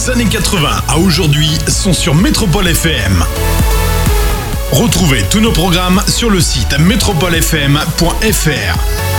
années 80 à aujourd'hui sont sur Métropole FM. Retrouvez tous nos programmes sur le site metropolefm.fr.